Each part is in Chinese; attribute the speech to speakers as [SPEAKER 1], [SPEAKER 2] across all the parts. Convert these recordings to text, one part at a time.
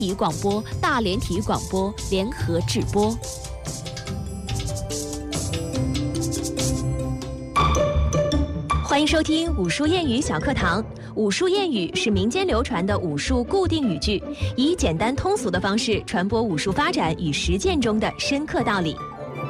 [SPEAKER 1] 体育广播、大连体育广播联合制播。欢迎收听武术谚语小课堂。武术谚语是民间流传的武术固定语句，以简单通俗的方式传播武术发展与实践中的深刻道理。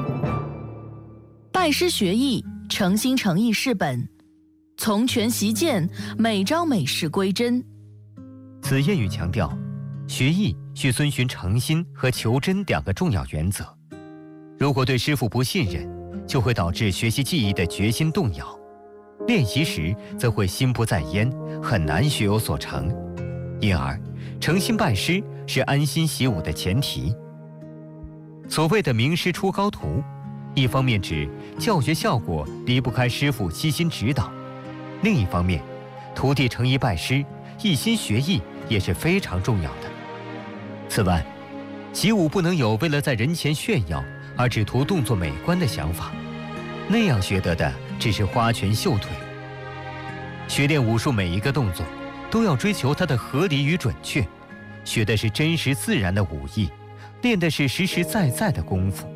[SPEAKER 2] 拜师学艺，诚心诚意是本；从拳习剑，每招每式归真。
[SPEAKER 3] 此谚语强调，学艺需遵循诚心和求真两个重要原则。如果对师傅不信任，就会导致学习技艺的决心动摇。练习时则会心不在焉，很难学有所成，因而诚心拜师是安心习武的前提。所谓的名师出高徒，一方面指教学效果离不开师傅悉心指导，另一方面，徒弟诚意拜师，一心学艺也是非常重要的。此外，习武不能有为了在人前炫耀而只图动作美观的想法，那样学得的只是花拳绣腿。学练武术每一个动作都要追求它的合理与准确，学的是真实自然的武艺，练的是实实在在的功夫。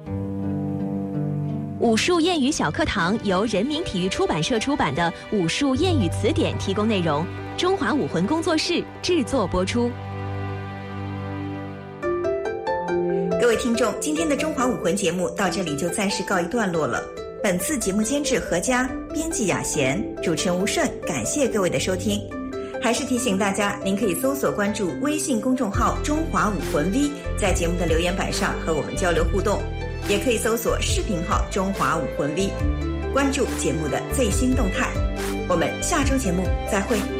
[SPEAKER 1] 武术谚语小课堂由人民体育出版社出版的《武术谚语词典》提供内容，中华武魂工作室制作播出。
[SPEAKER 4] 各位听众，今天的中华武魂节目到这里就暂时告一段落了。本次节目监制何佳，编辑雅贤，主持人吴顺，感谢各位的收听。还是提醒大家，您可以搜索关注微信公众号中华武魂 V， 在节目的留言板上和我们交流互动，也可以搜索视频号中华武魂 V， 关注节目的最新动态。我们下周节目再会。